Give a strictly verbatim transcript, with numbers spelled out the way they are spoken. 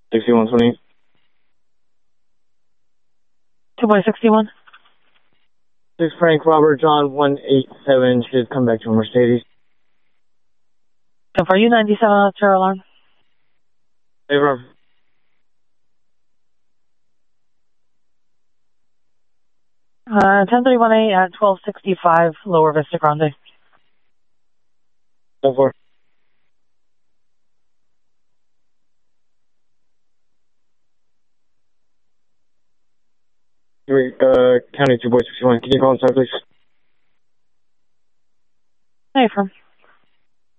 sixty-one twenty. two by sixty-one. six Frank Robert John one eight seven should come back to a Mercedes. So for U ninety-seven on the terror alarm. Favor. Uh, ten thirty-one A at twelve sixty-five, Lower Vista Grande. ten four. Uh, County two boy sixty-one. Can you call inside, please? Hey, from.